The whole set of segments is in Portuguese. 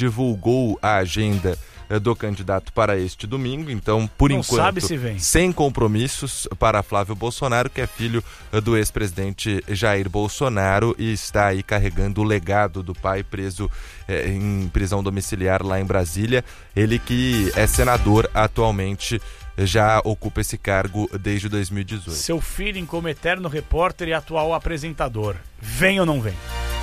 divulgou a agenda do candidato para este domingo, então, por não enquanto, sabe se vem. Sem compromissos para Flávio Bolsonaro, que é filho do ex-presidente Jair Bolsonaro e está aí carregando o legado do pai preso em prisão domiciliar lá em Brasília. Ele que é senador atualmente, já ocupa esse cargo desde 2018. Seu feeling como eterno repórter e atual apresentador, vem ou não vem?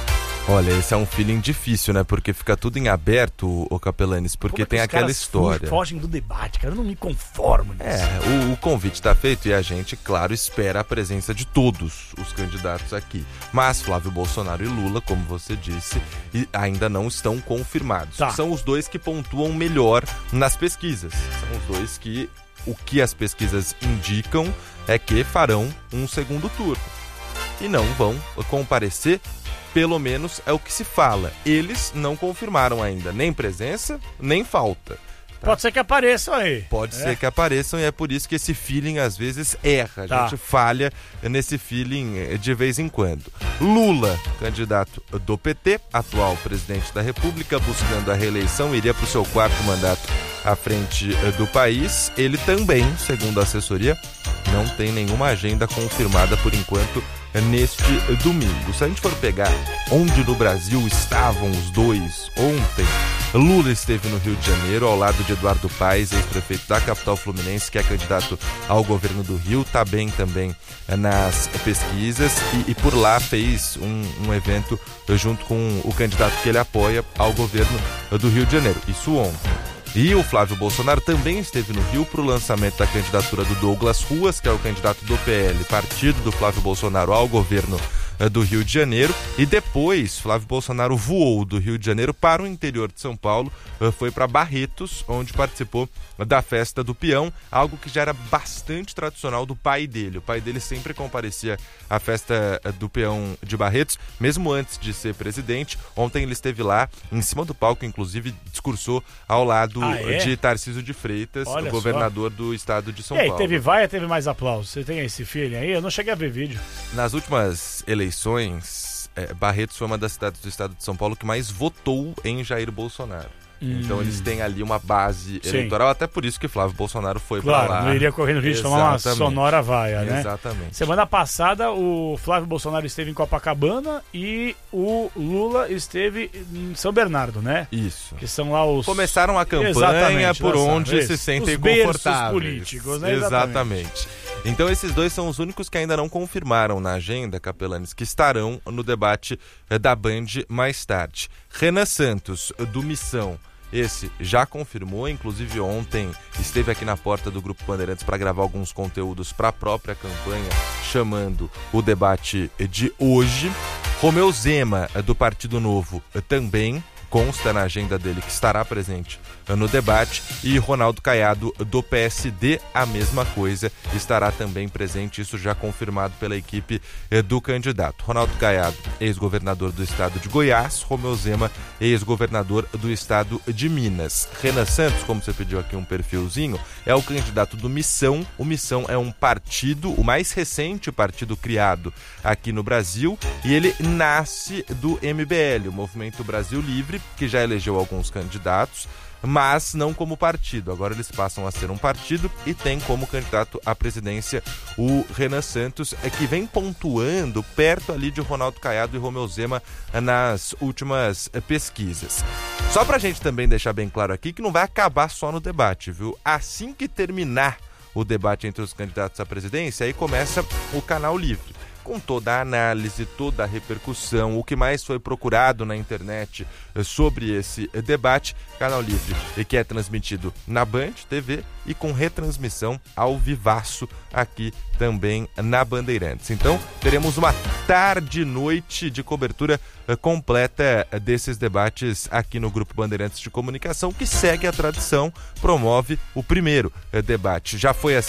Olha, esse é um feeling difícil, né? Porque fica tudo em aberto, o Capelanes, porque tem aquela história. Fogem do debate, cara, eu não me conformo nisso. O convite está feito e a gente, claro, espera a presença de todos os candidatos aqui. Mas Flávio Bolsonaro e Lula, como você disse, ainda não estão confirmados. Tá. São os dois que pontuam melhor nas pesquisas. São os dois que, o que as pesquisas indicam é que farão um segundo turno. E não vão comparecer. Pelo menos é o que se fala. Eles não confirmaram ainda nem presença, nem falta. Tá? Pode ser que apareçam aí. Pode ser que apareçam e é por isso que esse feeling às vezes erra. A gente falha nesse feeling de vez em quando. Lula, candidato do PT, atual presidente da República, buscando a reeleição, iria para o seu 4º mandato à frente do país. Ele também, segundo a assessoria, não tem nenhuma agenda confirmada por enquanto neste domingo. Se a gente for pegar onde no Brasil estavam os dois ontem, Lula esteve no Rio de Janeiro ao lado de Eduardo Paes, ex-prefeito da capital fluminense, que é candidato ao governo do Rio, está bem também nas pesquisas e por lá fez um evento junto com o candidato que ele apoia ao governo do Rio de Janeiro. Isso ontem. E o Flávio Bolsonaro também esteve no Rio para o lançamento da candidatura do Douglas Ruas, que é o candidato do PL, partido do Flávio Bolsonaro ao governo do Rio de Janeiro. E depois, Flávio Bolsonaro voou do Rio de Janeiro para o interior de São Paulo, foi para Barretos, onde participou da festa do peão, algo que já era bastante tradicional do pai dele. O pai dele sempre comparecia à festa do peão de Barretos, mesmo antes de ser presidente. Ontem ele esteve lá, em cima do palco, inclusive discursou ao lado de Tarcísio de Freitas, o governador do estado de São Paulo. E aí, teve mais aplauso? Você tem esse feeling aí? Eu não cheguei a ver vídeo. Nas últimas eleições, Barretos foi uma das cidades do estado de São Paulo que mais votou em Jair Bolsonaro. Então eles têm ali uma base eleitoral, até por isso que Flávio Bolsonaro foi para lá. Claro, não iria correr no risco de tomar uma sonora vaia, né? Exatamente. Semana passada o Flávio Bolsonaro esteve em Copacabana e o Lula esteve em São Bernardo, né? Isso. Que são lá os... Começaram a campanha por onde se sentem confortáveis. Políticos, né? Exatamente. Então esses dois são os únicos que ainda não confirmaram na agenda, Capelanes, que estarão no debate da Band mais tarde. Renan Santos, do Missão, esse já confirmou, inclusive ontem esteve aqui na porta do Grupo Bandeirantes para gravar alguns conteúdos para a própria campanha, chamando o debate de hoje. Romeu Zema, do Partido Novo, também consta na agenda dele que estará presente no debate, e Ronaldo Caiado, do PSD, a mesma coisa, estará também presente, isso já confirmado pela equipe do candidato. Ronaldo Caiado, ex-governador do estado de Goiás, Romeu Zema, ex-governador do estado de Minas. Renan Santos, como você pediu aqui um perfilzinho, é o candidato do Missão. O Missão é um partido, o mais recente partido criado aqui no Brasil, e ele nasce do MBL, o Movimento Brasil Livre, que já elegeu alguns candidatos, mas não como partido. Agora eles passam a ser um partido e tem como candidato à presidência o Renan Santos, que vem pontuando perto ali de Ronaldo Caiado e Romeu Zema nas últimas pesquisas. Só pra gente também deixar bem claro aqui que não vai acabar só no debate, viu? Assim que terminar o debate entre os candidatos à presidência, aí começa o Canal Livre, com toda a análise, toda a repercussão, o que mais foi procurado na internet sobre esse debate. Canal Livre, que é transmitido na Band TV e com retransmissão ao vivaço aqui também na Bandeirantes. Então, teremos uma tarde e noite de cobertura completa desses debates aqui no Grupo Bandeirantes de Comunicação, que segue a tradição, promove o primeiro debate. Já foi assim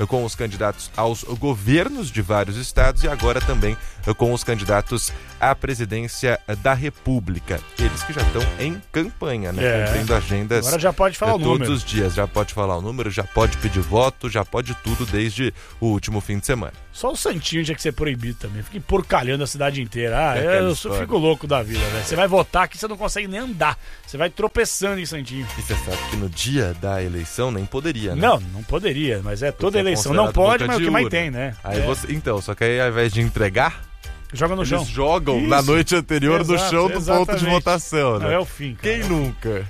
com os candidatos aos governos de vários estados e agora também com os candidatos à presidência da República. Eles que já estão em campanha, né? Cumprindo agendas. Agora já pode falar o número. Todos os dias, já pode falar o número, já pode pedir voto, já pode tudo desde o último fim de semana. Só o Santinho tinha que ser proibido também. Fica porcalhando a cidade inteira. Eu fico louco da vida, velho. Você vai votar aqui, você não consegue nem andar. Você vai tropeçando em Santinho. E você sabe que no dia da eleição nem poderia, né? Não poderia, mas toda eleição. Não pode, mas é o que mais tem, né? Aí então, só que aí ao invés de entregar, joga no chão. Eles jogam na noite anterior no chão do ponto de votação, né? Não, é o fim, cara. Quem nunca?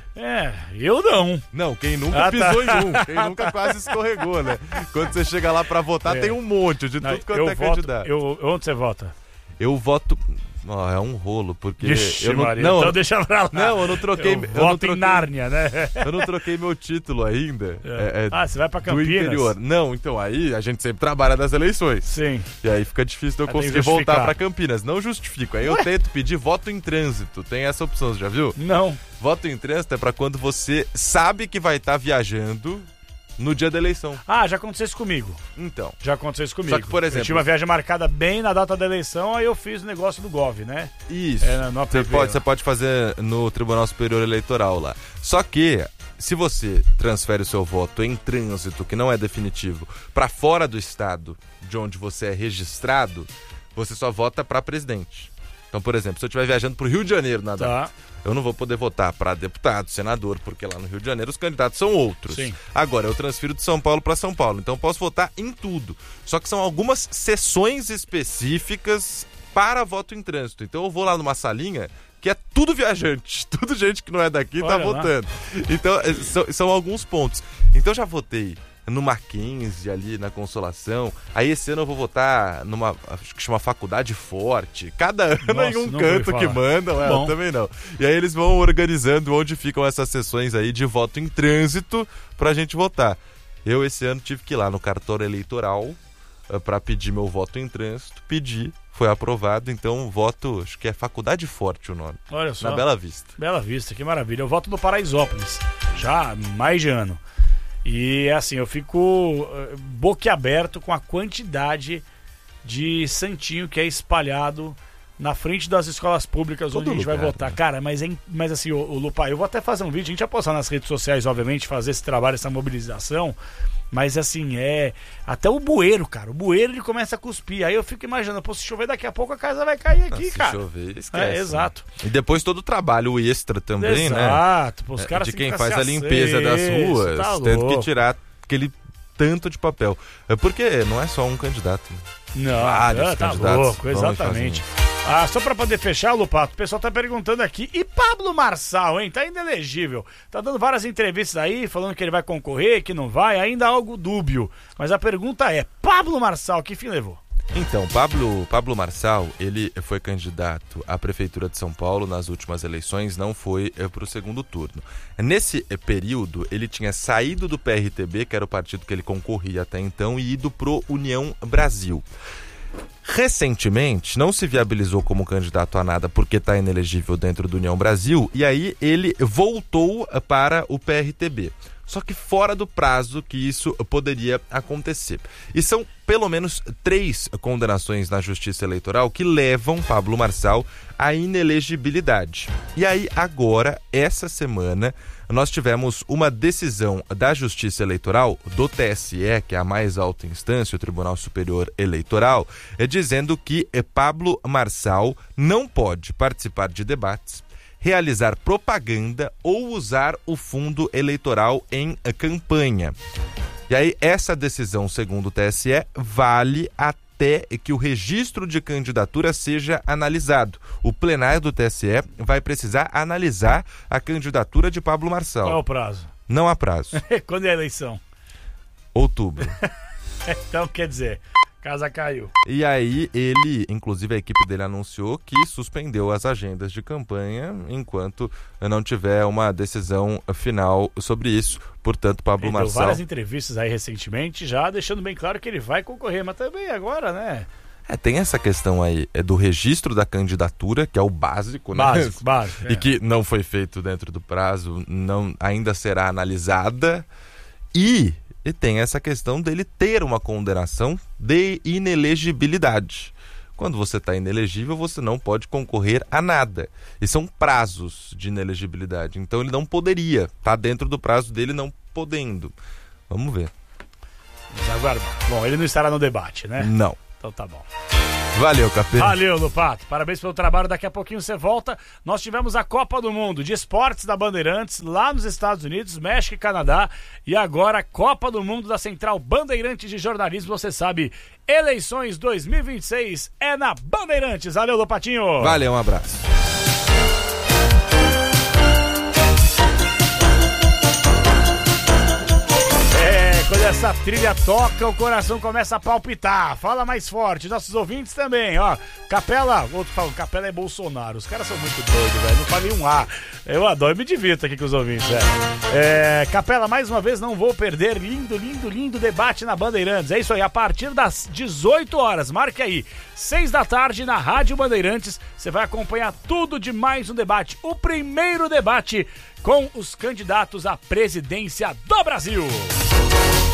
Eu não. Não, quem nunca pisou em um. Quem nunca quase escorregou, né? Quando você chega lá pra votar, tem um monte de tudo quanto é candidato. Onde você vota? Eu voto... é um rolo, porque... Ixi, Maria, então deixa pra lá. Não, eu não troquei... Em Nárnia, né? Eu não troquei meu título ainda. Você vai pra Campinas? Do interior. Não, então aí a gente sempre trabalha nas eleições. Sim. E aí fica difícil de eu conseguir voltar pra Campinas. Não justifico. Aí eu tento pedir voto em trânsito. Tem essa opção, você já viu? Não. Voto em trânsito é pra quando você sabe que vai estar viajando no dia da eleição. Já aconteceu isso comigo. Então. Já aconteceu isso comigo. Só que, por exemplo... Eu tinha uma viagem marcada bem na data da eleição, aí eu fiz o negócio do Gov, né? Isso. Você pode fazer no Tribunal Superior Eleitoral lá. Só que, se você transfere o seu voto em trânsito, que não é definitivo, para fora do estado de onde você é registrado, você só vota para presidente. Então, por exemplo, se eu estiver viajando para o Rio de Janeiro na data, eu não vou poder votar para deputado, senador, porque lá no Rio de Janeiro os candidatos são outros. Sim. Agora, eu transfiro de São Paulo para São Paulo, então eu posso votar em tudo. Só que são algumas sessões específicas para voto em trânsito. Então eu vou lá numa salinha que é tudo viajante, tudo gente que não é daqui tá votando. Então, são alguns pontos. Então já votei no Mackenzie, ali na Consolação. Aí esse ano eu vou votar numa, acho que chama Faculdade Forte. Cada ano em um canto que mandam, eu também não. E aí eles vão organizando onde ficam essas sessões aí de voto em trânsito pra gente votar. Eu esse ano tive que ir lá no cartório eleitoral pra pedir meu voto em trânsito. Pedi, foi aprovado, então voto, acho que é Faculdade Forte o nome. Olha só. Na Bela Vista. Bela Vista, que maravilha. Eu voto no Paraisópolis, já há mais de ano. E assim, eu fico boquiaberto com a quantidade de santinho que é espalhado na frente das escolas públicas onde a gente vai votar. Né? Cara, mas assim, o Lupa, eu vou até fazer um vídeo, a gente vai postar nas redes sociais, obviamente, fazer esse trabalho, essa mobilização. Mas assim, até o bueiro, cara. O bueiro ele começa a cuspir. Aí eu fico imaginando, se chover daqui a pouco a casa vai cair aqui, cara. Se chover, esquece. Exato. Né? E depois todo o trabalho extra também, né? Exato. Os caras de quem faz a limpeza das ruas, tendo que tirar aquele tanto de papel. Porque não é só um candidato. Né? Não, vários tá candidatos. Louco, exatamente. Só pra poder fechar, Lupato, o pessoal tá perguntando aqui, e Pablo Marçal, hein? Tá inelegível. Tá dando várias entrevistas aí, falando que ele vai concorrer, que não vai, ainda algo dúbio. Mas a pergunta é, Pablo Marçal, que fim levou? Então, Pablo Marçal, ele foi candidato à Prefeitura de São Paulo nas últimas eleições, não foi para o segundo turno. Nesse período, ele tinha saído do PRTB, que era o partido que ele concorria até então, e ido pro União Brasil. Recentemente, não se viabilizou como candidato a nada porque está inelegível dentro do União Brasil, e aí ele voltou para o PRTB. Só que fora do prazo que isso poderia acontecer. E são pelo menos 3 condenações na Justiça Eleitoral que levam Pablo Marçal à inelegibilidade. E aí agora, essa semana, nós tivemos uma decisão da Justiça Eleitoral, do TSE, que é a mais alta instância, o Tribunal Superior Eleitoral, dizendo que Pablo Marçal não pode participar de debates, realizar propaganda ou usar o fundo eleitoral em campanha. E aí, essa decisão, segundo o TSE, vale até que o registro de candidatura seja analisado. O plenário do TSE vai precisar analisar a candidatura de Pablo Marçal. Qual é o prazo? Não há prazo. Quando é a eleição? Outubro. Então, quer dizer... Casa caiu. E aí ele, inclusive a equipe dele anunciou que suspendeu as agendas de campanha enquanto não tiver uma decisão final sobre isso. Portanto, Pablo Marçal... Deu várias entrevistas aí recentemente, já deixando bem claro que ele vai concorrer, mas também agora, né? Tem essa questão aí do registro da candidatura, que é o básico, né? Básico. E que não foi feito dentro do prazo, não, ainda será analisada. E e tem essa questão dele ter uma condenação de inelegibilidade. Quando você está inelegível, você não pode concorrer a nada. E são prazos de inelegibilidade. Então ele não poderia. Está dentro do prazo dele não podendo. Vamos ver. Vamos aguardar. Bom, ele não estará no debate, né? Não. Então tá bom. Valeu, Capelo. Valeu, Lupato. Parabéns pelo trabalho. Daqui a pouquinho você volta. Nós tivemos a Copa do Mundo de Esportes da Bandeirantes lá nos Estados Unidos, México e Canadá. E agora a Copa do Mundo da Central Bandeirantes de Jornalismo. Você sabe, eleições 2026 é na Bandeirantes. Valeu, Lupatinho. Valeu, um abraço. Quando essa trilha toca, o coração começa a palpitar. Fala mais forte, nossos ouvintes também, ó. Capela, outro falando, Capela é Bolsonaro. Os caras são muito doidos, velho. Não falei um A. Eu adoro, me divirto aqui com os ouvintes, velho. Capela, mais uma vez, não vou perder. Lindo, lindo, lindo debate na Bandeirantes. É isso aí, a partir das 18 horas, marque aí, 6 da tarde na Rádio Bandeirantes. Você vai acompanhar tudo de mais um debate. O primeiro debate com os candidatos à presidência do Brasil.